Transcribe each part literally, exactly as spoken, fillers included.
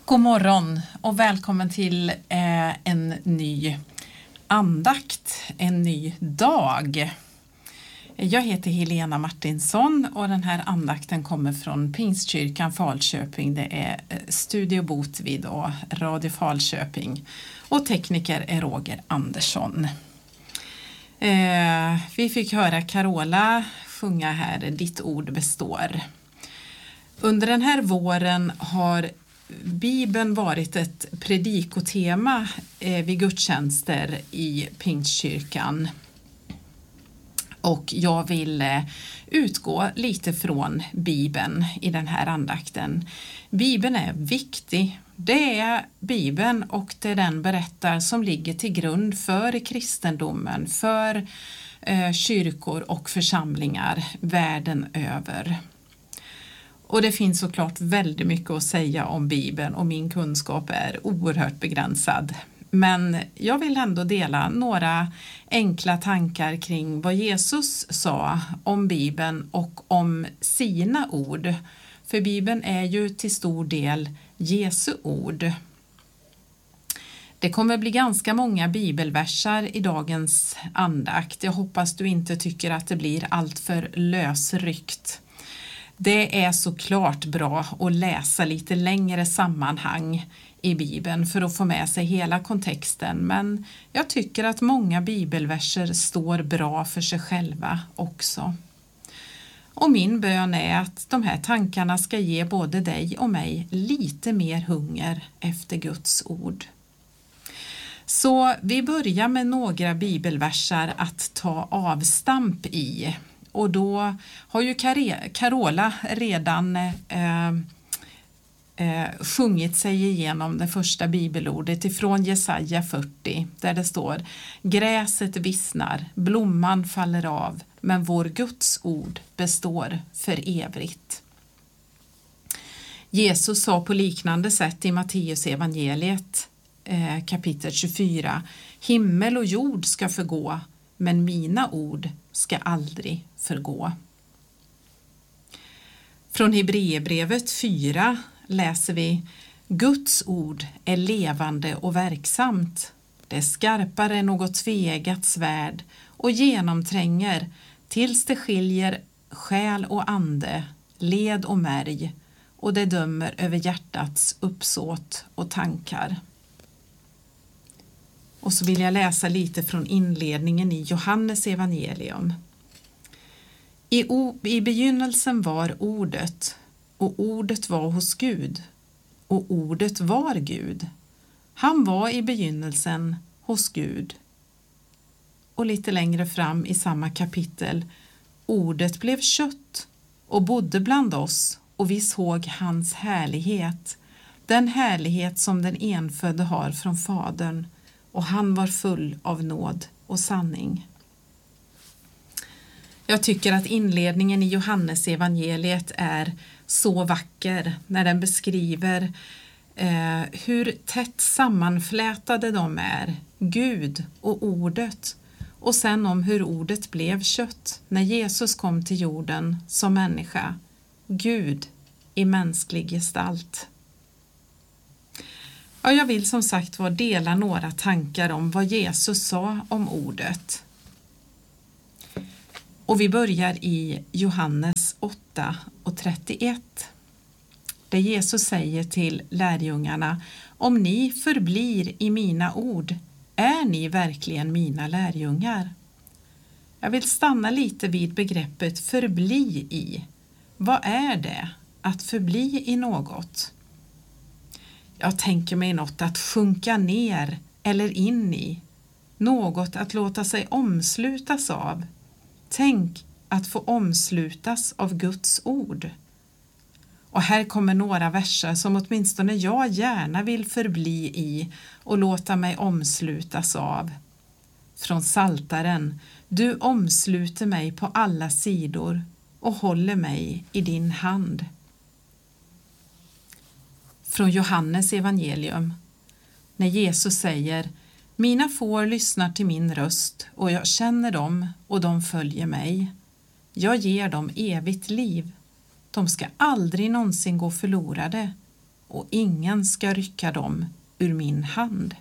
God morgon och välkommen till eh, en ny andakt, en ny dag. Jag heter Helena Martinsson och den här andakten kommer från Pingstkyrkan Falköping. Det är Studio Botvid och Radio Falköping och tekniker är Roger Andersson. Eh, vi fick höra Carola sjunga här, Ditt ord består. Under den här våren har Bibeln varit ett predikotema eh, vid gudstjänster i Pingstkyrkan. Och jag vill eh, utgå lite från Bibeln i den här andakten. Bibeln är viktig. Det är Bibeln och det den berättar som ligger till grund för kristendomen, för eh, kyrkor och församlingar världen över. Och det finns såklart väldigt mycket att säga om Bibeln och min kunskap är oerhört begränsad. Men jag vill ändå dela några enkla tankar kring vad Jesus sa om Bibeln och om sina ord. För Bibeln är ju till stor del Jesu ord. Det kommer bli ganska många bibelversar i dagens andakt. Jag hoppas du inte tycker att det blir allt för lösryckt. Det är såklart bra att läsa lite längre sammanhang i Bibeln för att få med sig hela kontexten, men jag tycker att många bibelverser står bra för sig själva också. Och min bön är att de här tankarna ska ge både dig och mig lite mer hunger efter Guds ord. Så vi börjar med några bibelversar att ta avstamp i. Och då har ju Carola redan eh, eh, sjungit sig igenom det första bibelordet ifrån Jesaja fyrtio där det står: Gräset vissnar, blomman faller av, men vår Guds ord består för evigt. Jesus sa på liknande sätt i Matteus evangeliet eh, kapitel tjugofyra: Himmel och jord ska förgå, men mina ord ska aldrig förgå. Från Hebreerbrevet fyra läser vi: Guds ord är levande och verksamt. Det är skarpare än något tveeggat svärd och genomtränger tills det skiljer själ och ande, led och märg, och det dömer över hjärtats uppsåt och tankar. Och så vill jag läsa lite från inledningen i Johannes evangelium. I, o, I begynnelsen var ordet, och ordet var hos Gud, och ordet var Gud. Han var i begynnelsen hos Gud. Och lite längre fram i samma kapitel: Ordet blev kött och bodde bland oss, och vi såg hans härlighet, den härlighet som den enfödde har från Fadern, och han var full av nåd och sanning. Jag tycker att inledningen i Johannes evangeliet är så vacker när den beskriver eh, hur tätt sammanflätade de är, Gud och ordet, och sen om hur ordet blev kött när Jesus kom till jorden som människa, Gud i mänsklig gestalt. Ja, jag vill som sagt var dela några tankar om vad Jesus sa om ordet. Och vi börjar i Johannes åtta och trettioett. Där Jesus säger till lärjungarna: Om ni förblir i mina ord, är ni verkligen mina lärjungar? Jag vill stanna lite vid begreppet förbli i. Vad är det att förbli i något? Jag tänker mig något att sjunka ner eller in i, något att låta sig omslutas av. Tänk att få omslutas av Guds ord. Och här kommer några verser som åtminstone jag gärna vill förbli i och låta mig omslutas av. Från Psaltaren: Du omsluter mig på alla sidor och håller mig i din hand. Från Johannes evangelium, när Jesus säger: Mina får lyssnar till min röst och jag känner dem och de följer mig. Jag ger dem evigt liv. De ska aldrig någonsin gå förlorade och ingen ska rycka dem ur min hand.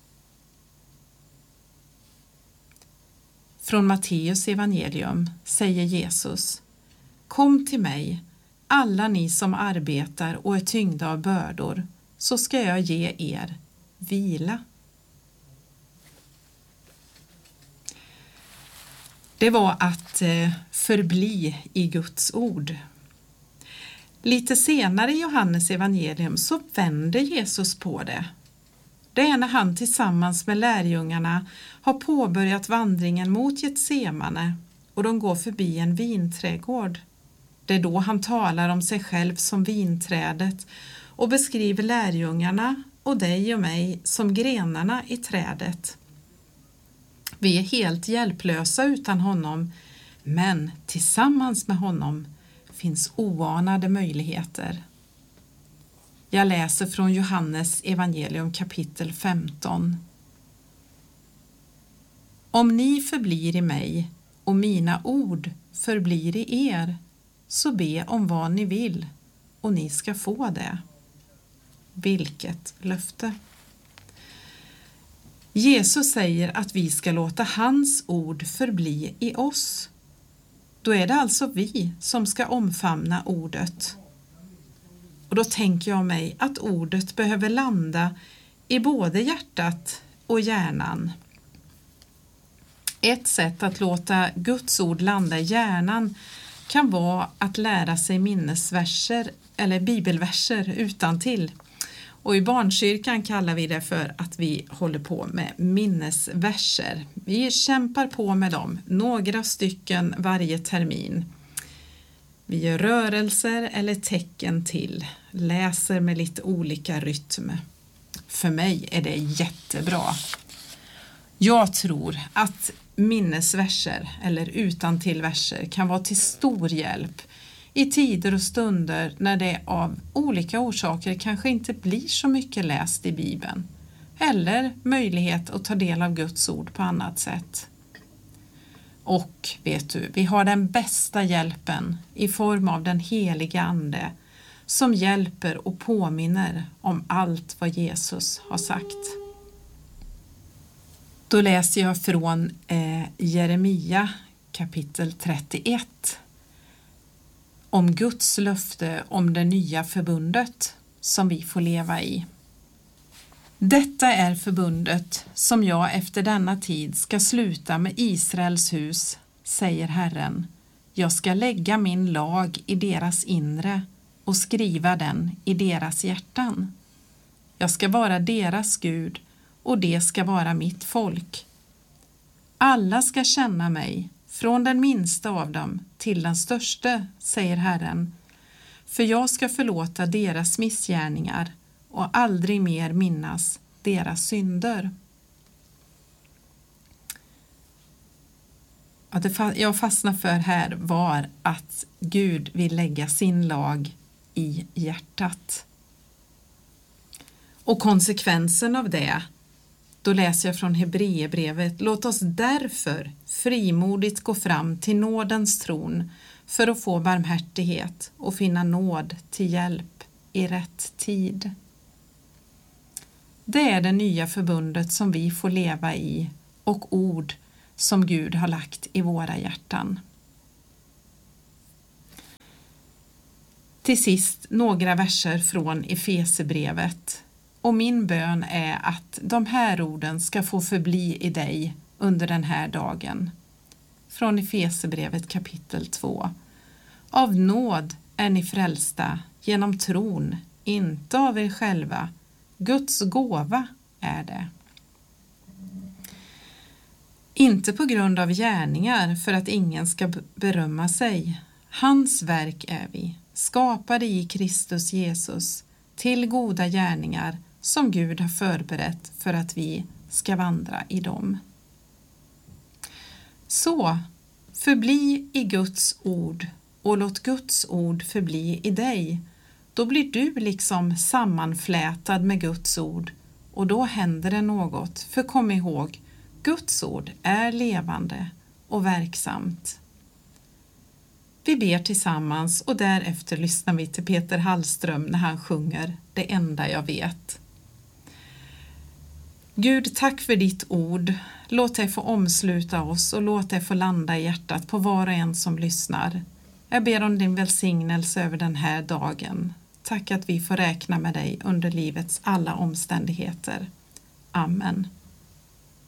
Från Matteus evangelium säger Jesus: Kom till mig, alla ni som arbetar och är tyngda av bördor, så ska jag ge er vila. Det var att förbli i Guds ord. Lite senare i Johannes evangelium så vänder Jesus på det. Det är när han tillsammans med lärjungarna har påbörjat vandringen mot Getsemane och de går förbi en vinträdgård. Det är då han talar om sig själv som vinträdet och beskriver lärjungarna och dig och mig som grenarna i trädet. Vi är helt hjälplösa utan honom, men tillsammans med honom finns oanade möjligheter. Jag läser från Johannes evangelium kapitel femton. Om ni förblir i mig och mina ord förblir i er, så be om vad ni vill och ni ska få det. Vilket löfte! Jesus säger att vi ska låta hans ord förbli i oss. Då är det alltså vi som ska omfamna ordet. Och då tänker jag mig att ordet behöver landa i både hjärtat och hjärnan. Ett sätt att låta Guds ord landa i hjärnan kan vara att lära sig minnesverser eller bibelverser utantill. Och i barnkyrkan kallar vi det för att vi håller på med minnesverser. Vi kämpar på med dem, några stycken varje termin. Vi gör rörelser eller tecken till, läser med lite olika rytm. För mig är det jättebra. Jag tror att minnesverser eller utantillverser kan vara till stor hjälp i tider och stunder när det av olika orsaker kanske inte blir så mycket läst i Bibeln eller möjlighet att ta del av Guds ord på annat sätt. Och vet du, vi har den bästa hjälpen i form av den heliga ande som hjälper och påminner om allt vad Jesus har sagt. Då läser jag från eh, Jeremia kapitel trettioett om Guds löfte om det nya förbundet som vi får leva i. Detta är förbundet som jag efter denna tid ska sluta med Israels hus, säger Herren. Jag ska lägga min lag i deras inre och skriva den i deras hjärtan. Jag ska vara deras Gud och det ska vara mitt folk. Alla ska känna mig, från den minsta av dem till den största, säger Herren. För jag ska förlåta deras missgärningar och aldrig mer minnas deras synder. Ja, det jag fastnade för här var att Gud vill lägga sin lag i hjärtat. Och konsekvensen av det, då läser jag från Hebreerbrevet: låt oss därför frimodigt gå fram till nådens tron för att få barmhärtighet och finna nåd till hjälp i rätt tid. Det är det nya förbundet som vi får leva i och ord som Gud har lagt i våra hjärtan. Till sist några verser från Efesierbrevet. Och min bön är att de här orden ska få förbli i dig under den här dagen. Från Efesierbrevet kapitel två. Av nåd är ni frälsta genom tron, inte av er själva. Guds gåva är det. Inte på grund av gärningar för att ingen ska berömma sig. Hans verk är vi, skapade i Kristus Jesus, till goda gärningar som Gud har förberett för att vi ska vandra i dem. Så, förbli i Guds ord och låt Guds ord förbli i dig. Då blir du liksom sammanflätad med Guds ord och då händer det något. För kom ihåg, Guds ord är levande och verksamt. Vi ber tillsammans och därefter lyssnar vi till Peter Hallström när han sjunger Det enda jag vet. Gud, tack för ditt ord. Låt det få omsluta oss och låt det få landa i hjärtat på var och en som lyssnar. Jag ber om din välsignelse över den här dagen. Tack att vi får räkna med dig under livets alla omständigheter. Amen.